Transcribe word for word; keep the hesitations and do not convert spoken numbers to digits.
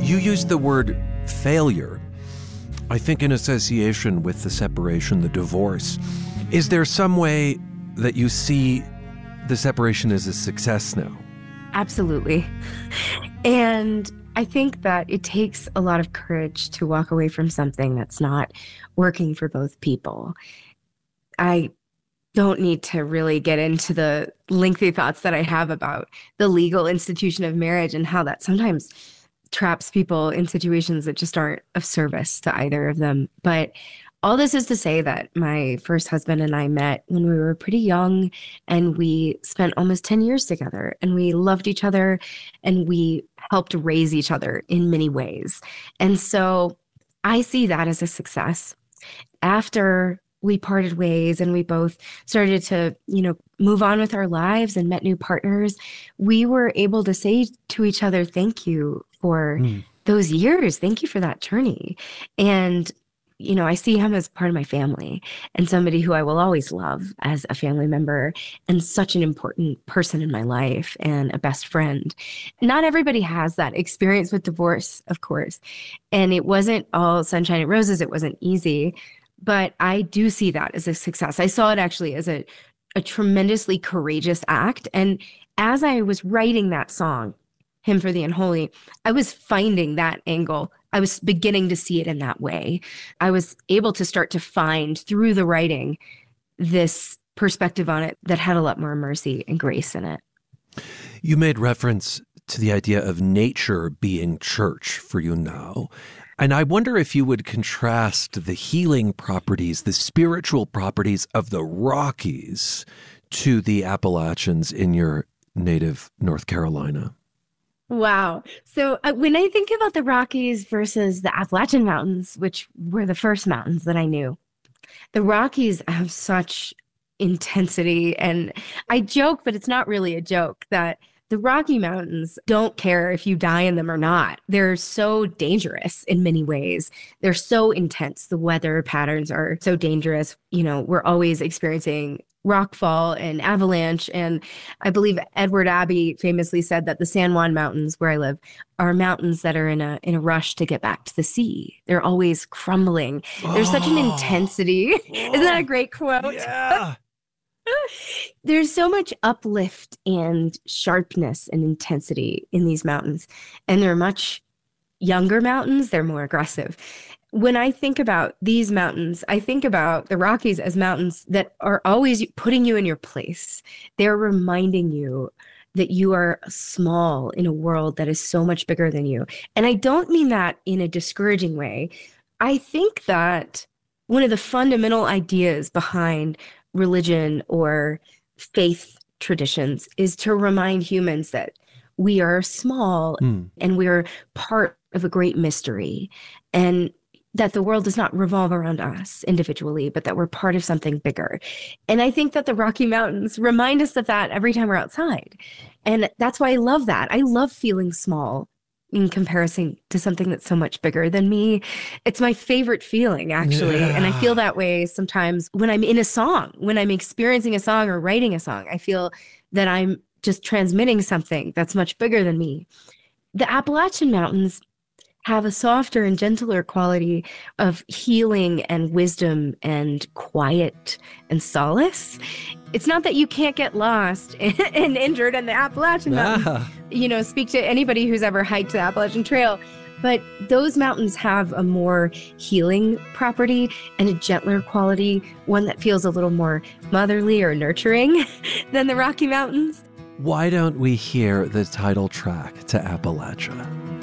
You used the word failure, I think in association with the separation, the divorce. Is there some way that you see the separation as a success now? Absolutely. And I think that it takes a lot of courage to walk away from something that's not working for both people. I don't need to really get into the lengthy thoughts that I have about the legal institution of marriage and how that sometimes traps people in situations that just aren't of service to either of them. But all this is to say that my first husband and I met when we were pretty young, and we spent almost ten years together, and we loved each other, and we helped raise each other in many ways. And so I see that as a success. After we parted ways and we both started to, you know, move on with our lives and met new partners, we were able to say to each other, thank you for mm. those years. Thank you for that journey. And, you know, I see him as part of my family and somebody who I will always love as a family member and such an important person in my life and a best friend. Not everybody has that experience with divorce, of course. And it wasn't all sunshine and roses. It wasn't easy. But I do see that as a success. I saw it actually as a, a tremendously courageous act. And as I was writing that song, Hymn for the Unholy, I was finding that angle. I was beginning to see it in that way. I was able to start to find through the writing this perspective on it that had a lot more mercy and grace in it. You made reference to the idea of nature being church for you now. And I wonder if you would contrast the healing properties, the spiritual properties of the Rockies to the Appalachians in your native North Carolina. Wow. So uh, when I think about the Rockies versus the Appalachian Mountains, which were the first mountains that I knew, the Rockies have such intensity. And I joke, but it's not really a joke, that the Rocky Mountains don't care if you die in them or not. They're so dangerous in many ways. They're so intense. The weather patterns are so dangerous. You know, we're always experiencing rockfall and avalanche. And I believe Edward Abbey famously said that the San Juan Mountains, where I live, are mountains that are in a in a rush to get back to the sea. They're always crumbling. Oh. There's such an intensity. Oh. Isn't that a great quote? Yeah. There's so much uplift and sharpness and intensity in these mountains. And they're much younger mountains. They're more aggressive. When I think about these mountains, I think about the Rockies as mountains that are always putting you in your place. They're reminding you that you are small in a world that is so much bigger than you. And I don't mean that in a discouraging way. I think that one of the fundamental ideas behind religion or faith traditions is to remind humans that we are small mm. and we're part of a great mystery, and that the world does not revolve around us individually, but that we're part of something bigger. And I think that the Rocky Mountains remind us of that every time we're outside. And that's why I love that. I love feeling small in comparison to something that's so much bigger than me. It's my favorite feeling, actually. Yeah. And I feel that way sometimes when I'm in a song, when I'm experiencing a song or writing a song. I feel that I'm just transmitting something that's much bigger than me. The Appalachian Mountains have a softer and gentler quality of healing and wisdom and quiet and solace. It's not that you can't get lost and injured in the Appalachian Mountains. Ah. You know, speak to anybody who's ever hiked the Appalachian Trail. But those mountains have a more healing property and a gentler quality, one that feels a little more motherly or nurturing than the Rocky Mountains. Why don't we hear the title track to Appalachia?